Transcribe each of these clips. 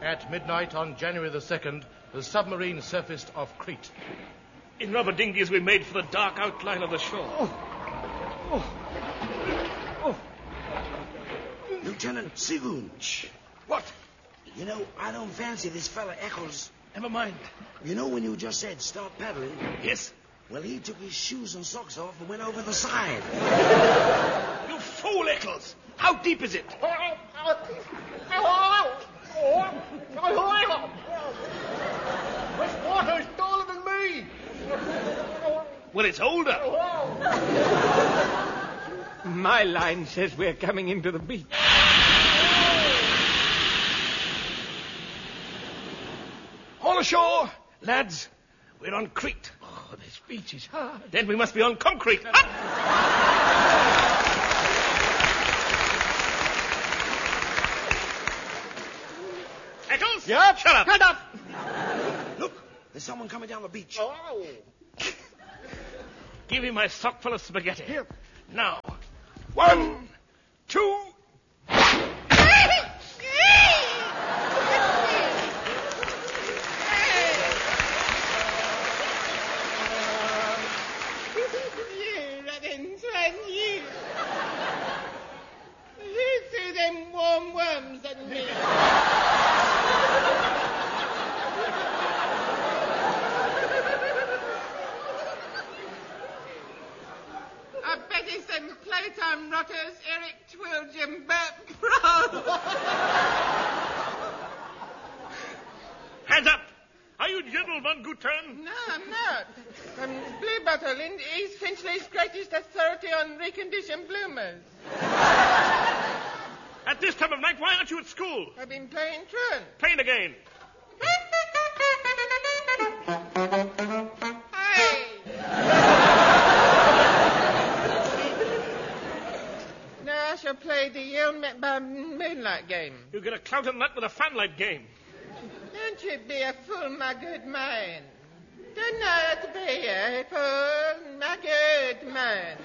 At midnight on January the 2nd, the submarine surfaced off Crete. In rubber dinghies we made for the dark outline of the shore. Lieutenant Seagoon. What? You know, I don't fancy this fella Eccles. Never mind. You know when you just said start paddling? Yes? Well, he took his shoes and socks off and went over the side. You fool, Eccles! How deep is it? This water is taller than me! Well, it's older. My line says we're coming into the beach. All ashore, lads. We're on Crete. Oh, this beach is hard. Then we must be on concrete. Up! Eccles? Yep. Shut up. Shut up. Look, there's someone coming down the beach. Give him my sock full of spaghetti. Here. Now, 1, 2... Who threw them warm worms at me? I bet it's them playtime rotters, Eric Twilge and Bert Brown. Hands up! Are you General Von Gutern? No, I'm not. I'm Blue Bottle, East Finchley's greatest authority on reconditioned bloomers. At this time of night, why aren't you at school? I've been playing truant. Playing again. Hey! Now I shall play the Yale Moonlight game. You get a clout and nut with a fanlight game. Don't you be a fool, my good man. Don't not be a fool, my good man.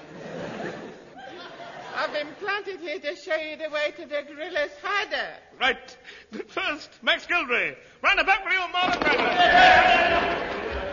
I've been planted here to show you the way to the gorilla's hideout. Right. But first, Max Gilderay, round the back with your Marlon Brando.